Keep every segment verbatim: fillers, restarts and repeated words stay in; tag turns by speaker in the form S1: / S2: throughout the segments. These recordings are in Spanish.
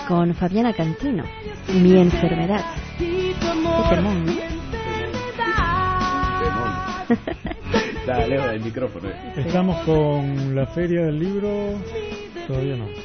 S1: con Fabiana Cantino, Mi enfermedad. Qué temón, ¿no?
S2: Está lejos del micrófono.
S3: Estamos con la Feria del Libro. Todavía no.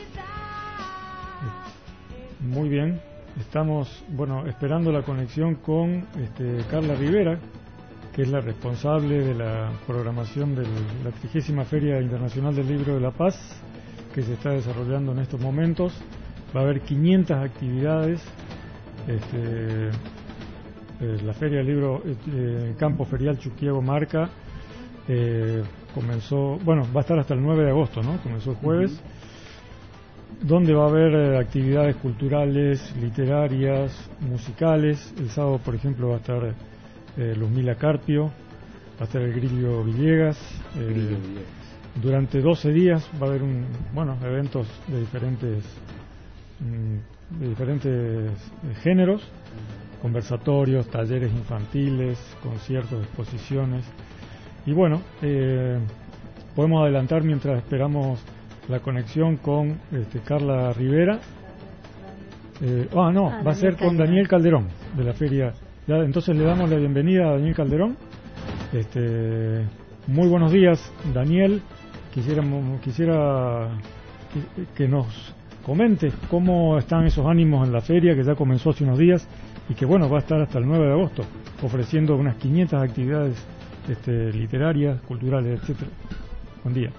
S3: Muy bien. Estamos, bueno, esperando la conexión con este, Carla Rivera, que es la responsable de la programación de la trigésima Feria Internacional del Libro de La Paz, que se está desarrollando en estos momentos. Va a haber quinientas actividades. Este, eh, la Feria del Libro, eh, Campo Ferial Chuquiego Marca, eh, comenzó, bueno, va a estar hasta el nueve de agosto, ¿no? Comenzó el jueves. Uh-huh. Donde va a haber eh, actividades culturales, literarias, musicales. El sábado, por ejemplo, va a estar eh, Luzmila Carpio, va a estar el Grillo Villegas. Eh, Grillo Villegas. Durante doce días va a haber un, bueno, eventos de diferentes, mm, de diferentes eh, géneros, conversatorios, talleres infantiles, conciertos, exposiciones. Y bueno, eh, podemos adelantar mientras esperamos la conexión con este, Carla Rivera. Eh, ah, no, ah, va a ser con Daniel Calderón, de la feria. Ya, entonces le damos la bienvenida a Daniel Calderón. Este, muy buenos días, Daniel. Quisiéramos, quisiera que, que nos comente cómo están esos ánimos en la feria, que ya comenzó hace unos días y que, bueno, va a estar hasta el nueve de agosto, ofreciendo unas quinientas actividades este, literarias, culturales, etcétera. Buen día.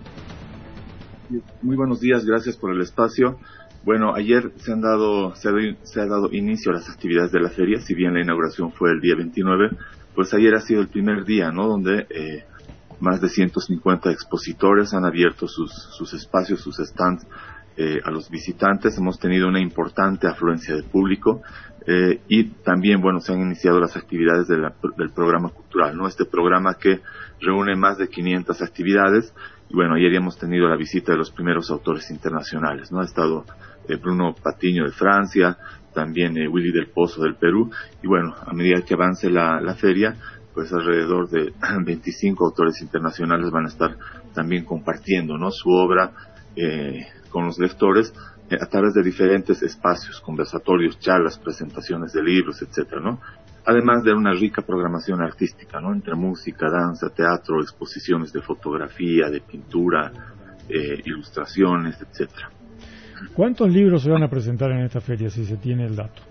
S4: Muy buenos días, gracias por el espacio. Bueno, ayer se han dado se ha, se ha dado inicio a las actividades de la feria. Si bien la inauguración fue el día veintinueve, pues ayer ha sido el primer día, ¿no? Donde eh, más de ciento cincuenta expositores han abierto sus sus espacios, sus stands eh, a los visitantes. Hemos tenido una importante afluencia de público eh, y también, bueno, se han iniciado las actividades de la, del programa cultural, ¿no? Este programa que reúne más de quinientas actividades. Y bueno, ayer hemos tenido la visita de los primeros autores internacionales, ¿no? Ha estado eh, Bruno Patiño de Francia, también eh, Willy del Pozo del Perú, y bueno, a medida que avance la, la feria, pues alrededor de veinticinco autores internacionales van a estar también compartiendo, ¿no? Su obra eh, con los lectores eh, a través de diferentes espacios, conversatorios, charlas, presentaciones de libros, etcétera, ¿no? Además de una rica programación artística, ¿no? Entre música, danza, teatro, exposiciones de fotografía, de pintura, eh, ilustraciones, etcétera.
S3: ¿Cuántos libros se van a presentar en esta feria, si se tiene el dato?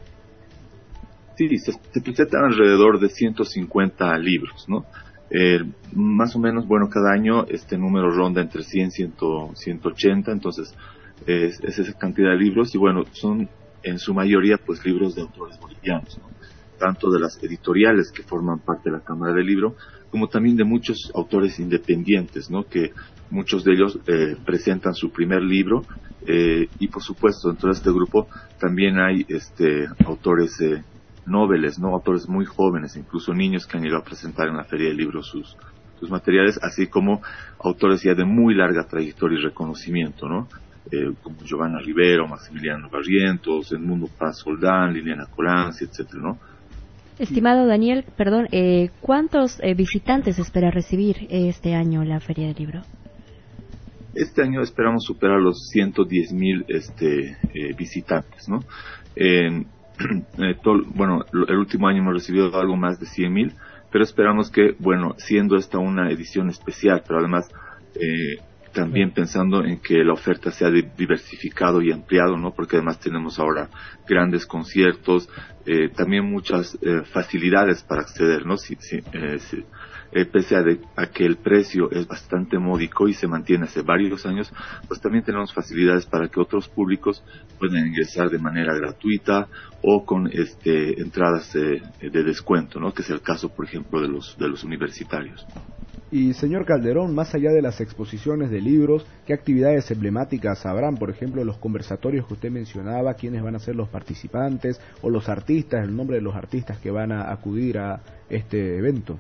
S4: Sí, se, se presentan alrededor de ciento cincuenta libros, ¿no? Eh, más o menos, bueno, cada año este número ronda entre cien, cien, ciento ochenta, entonces eh, es, es esa cantidad de libros, y bueno, son en su mayoría pues libros de autores bolivianos, ¿no? Tanto de las editoriales que forman parte de la Cámara del Libro, como también de muchos autores independientes, ¿no? Que muchos de ellos eh, presentan su primer libro, eh, y por supuesto dentro de este grupo también hay este autores eh, noveles, ¿no? Autores muy jóvenes, incluso niños que han llegado a presentar en la Feria del Libro sus, sus materiales, así como autores ya de muy larga trayectoria y reconocimiento, ¿no? Eh, como Giovanna Rivero, Maximiliano Barrientos, Edmundo Paz Soldán, Liliana Colanzi, etcétera, ¿no?
S1: Estimado Daniel, perdón, eh, ¿cuántos eh, visitantes espera recibir este año la Feria del Libro?
S4: Este año esperamos superar los ciento diez mil este, eh, visitantes, ¿no? Eh, eh, todo, bueno, el último año hemos recibido algo más de cien mil, pero esperamos que, bueno, siendo esta una edición especial, pero además eh, también pensando en que la oferta se ha diversificado y ampliado, ¿no? Porque además tenemos ahora grandes conciertos, eh, también muchas eh, facilidades para acceder, ¿no? Si, si, eh, si, eh, pese a, de, a que el precio es bastante módico y se mantiene hace varios años, pues también tenemos facilidades para que otros públicos puedan ingresar de manera gratuita o con este entradas eh, de descuento, ¿no? Que es el caso, por ejemplo, de los de los universitarios.
S2: Y señor Calderón, más allá de las exposiciones de libros, ¿qué actividades emblemáticas habrán? Por ejemplo, los conversatorios que usted mencionaba, ¿quiénes van a ser los participantes o los artistas, el nombre de los artistas que van a acudir a este evento?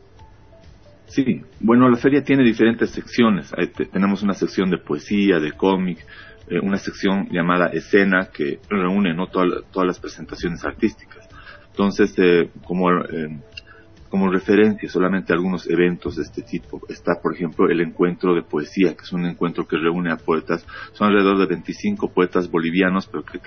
S4: Sí, bueno, la feria tiene diferentes secciones. Ahí te, tenemos una sección de poesía, de cómic, eh, una sección llamada escena que reúne, ¿no? Toda, todas las presentaciones artísticas. Entonces, eh, como eh, como referencia solamente algunos eventos de este tipo está, por ejemplo, el encuentro de poesía, que es un encuentro que reúne a poetas, son alrededor de veinticinco poetas bolivianos, pero que